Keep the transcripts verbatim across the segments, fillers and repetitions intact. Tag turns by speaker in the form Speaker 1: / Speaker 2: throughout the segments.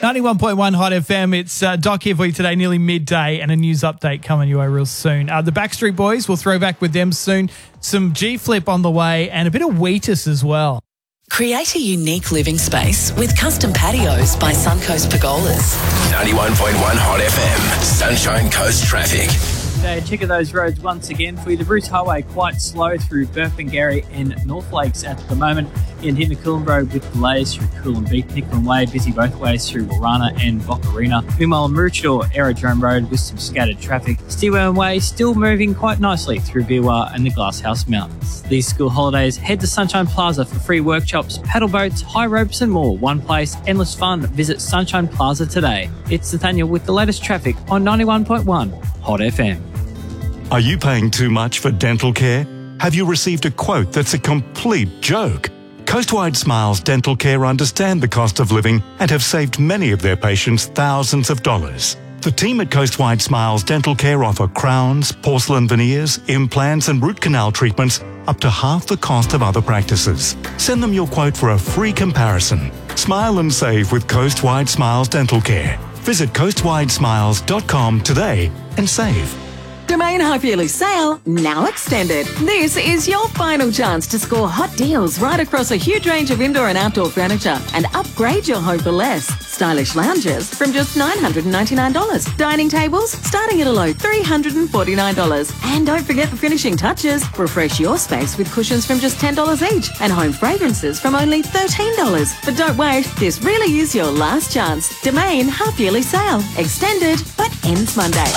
Speaker 1: ninety-one point one Hot F M. It's uh, Doc here for you today, nearly midday, and a news update coming your way real soon. Uh, the Backstreet Boys, we'll throw back with them soon. Some G-Flip on the way and a bit of Wheatus as well.
Speaker 2: Create a unique living space with custom patios by Suncoast Pergolas.
Speaker 3: ninety-one point one Hot F M, Sunshine Coast traffic.
Speaker 4: Okay, check of those roads once again for you. The Bruce Highway quite slow through Burpengary and North Lakes at the moment. And into Coolum Road with delays through Coolum Beach, Nicholson Way, busy both ways through Warana and Bocarina. Meanwhile, Maroochydore Aerodrome Road with some scattered traffic. Steelworm Way still moving quite nicely through Biwa and the Glasshouse Mountains. These school holidays, head to Sunshine Plaza for free workshops, paddle boats, high ropes and more. One place, endless fun. Visit Sunshine Plaza today. It's Nathaniel with the latest traffic on ninety-one point one Hot F M.
Speaker 5: Are you paying too much for dental care? Have you received a quote that's a complete joke? Coastwide Smiles Dental Care understand the cost of living and have saved many of their patients thousands of dollars. The team at Coastwide Smiles Dental Care offer crowns, porcelain veneers, implants and root canal treatments up to half the cost of other practices. Send them your quote for a free comparison. Smile and save with Coastwide Smiles Dental Care. Visit coastwide smiles dot com today and save.
Speaker 6: Domain Half Yearly Sale now extended. This is your final chance to score hot deals right across a huge range of indoor and outdoor furniture and upgrade your home for less. Stylish lounges from just nine hundred ninety-nine dollars. Dining tables starting at a low three hundred forty-nine dollars. And don't forget the finishing touches. Refresh your space with cushions from just ten dollars each and home fragrances from only thirteen dollars. But don't wait, this really is your last chance. Domain Half Yearly Sale extended but ends Monday.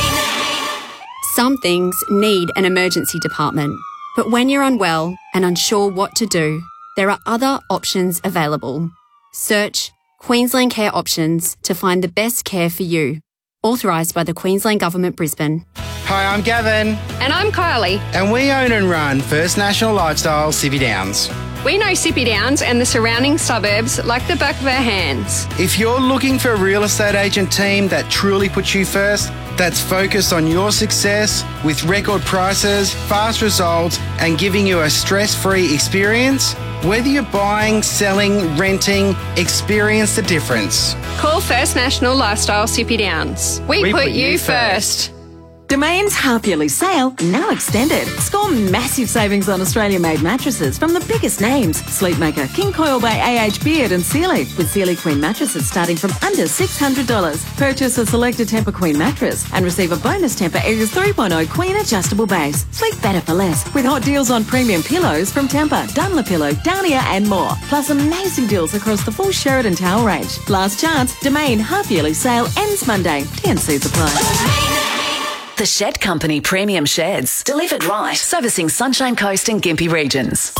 Speaker 7: Some things need an emergency department, but when you're unwell and unsure what to do, there are other options available. Search Queensland Care Options to find the best care for you. Authorised by the Queensland Government, Brisbane.
Speaker 8: Hi, I'm Gavin.
Speaker 9: And I'm Kylie.
Speaker 8: And we own and run First National Lifestyle Sippy Downs.
Speaker 9: We know Sippy Downs and the surrounding suburbs like the back of our hands.
Speaker 8: If you're looking for a real estate agent team that truly puts you first, that's focused on your success with record prices, fast results, and giving you a stress-free experience, whether you're buying, selling, renting, experience the difference.
Speaker 9: Call First National Lifestyle Sippy Downs. We, we put, put you first. first.
Speaker 6: Domain's Half Yearly Sale now extended. Score massive savings on Australia-made mattresses from the biggest names. Sleepmaker, King Coil by A H Beard and Sealy, with Sealy Queen mattresses starting from under six hundred dollars. Purchase a selected Tempur Queen mattress and receive a bonus Tempur Airs three point oh Queen adjustable base. Sleep better for less with hot deals on premium pillows from Tempur, Dunlopillow, Downia and more. Plus amazing deals across the full Sheridan towel range. Last chance, Domain Half Yearly Sale ends Monday. T and C's apply.
Speaker 2: The Shed Company Premium Sheds. Delivered right. Servicing Sunshine Coast and Gympie regions.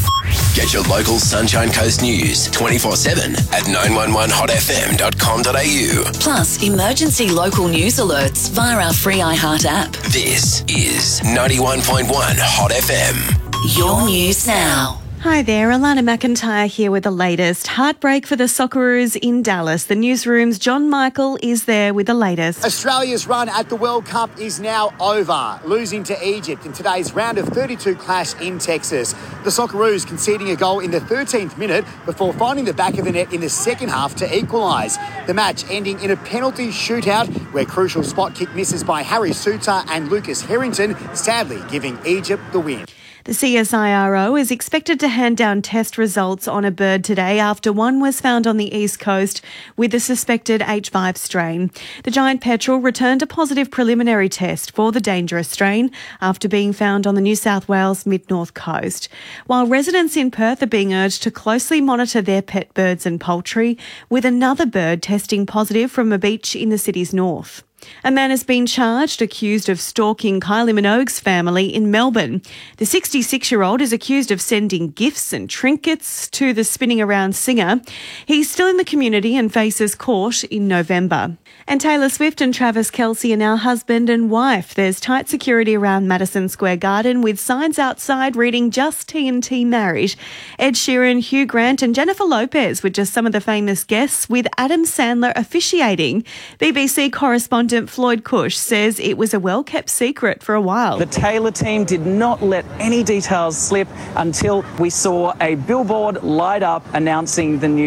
Speaker 3: Get your local Sunshine Coast news twenty-four seven at nine one one hot f m dot com dot a u.
Speaker 2: Plus, emergency local news alerts via our free iHeart app.
Speaker 3: This is ninety-one point one Hot F M.
Speaker 2: Your news now.
Speaker 10: Hi there, Alana McIntyre here with the latest. Heartbreak for the Socceroos in Dallas. The newsroom's John Michael is there with the latest.
Speaker 11: Australia's run at the World Cup is now over, losing to Egypt in today's round of thirty-two clash in Texas. The Socceroos conceding a goal in the thirteenth minute before finding the back of the net in the second half to equalise. The match ending in a penalty shootout where crucial spot kick misses by Harry Suter and Lucas Harrington, sadly giving Egypt the win.
Speaker 10: The C S I R O is expected to hand down test results on a bird today after one was found on the east coast with a suspected H five strain. The giant petrel returned a positive preliminary test for the dangerous strain after being found on the New South Wales mid-north coast. While residents in Perth are being urged to closely monitor their pet birds and poultry, with another bird testing positive from a beach in the city's north. A man has been charged, accused of stalking Kylie Minogue's family in Melbourne. The sixty-six-year-old is accused of sending gifts and trinkets to the spinning around singer. He's still in the community and faces court in November. And Taylor Swift and Travis Kelce are now husband and wife. There's tight security around Madison Square Garden with signs outside reading "Just T and T Married." Ed Sheeran, Hugh Grant and Jennifer Lopez were just some of the famous guests, with Adam Sandler officiating. B B C correspondent Floyd Cush says it was a well-kept secret for a while.
Speaker 12: The Taylor team did not let any details slip until we saw a billboard light up announcing the new